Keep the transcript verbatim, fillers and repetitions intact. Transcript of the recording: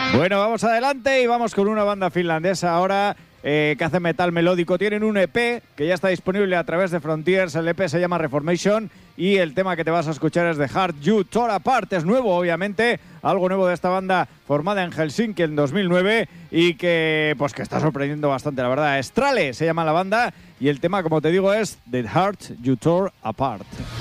Bueno, vamos adelante y vamos con una banda finlandesa ahora eh, que hace metal melódico. Tienen un E P que ya está disponible a través de Frontiers. El E P se llama Reformation y el tema que te vas a escuchar es The Heart You Tore Apart. Es nuevo, obviamente, algo nuevo de esta banda formada en Helsinki en dos mil nueve y que, pues, que está sorprendiendo bastante, la verdad. Strale se llama la banda y el tema, como te digo, es The Heart You Tore Apart.